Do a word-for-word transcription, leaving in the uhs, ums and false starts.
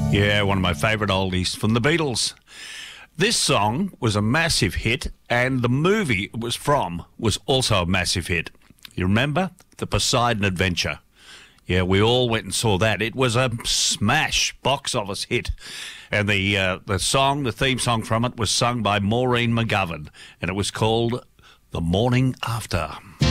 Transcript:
Yeah, one of my favourite oldies from the Beatles. This song was a massive hit, and the movie it was from was also a massive hit. You remember? The Poseidon Adventure. Yeah, we all went and saw that. It was a smash box office hit. And the uh, the song, the theme song from it, was sung by Maureen McGovern, and it was called The Morning After.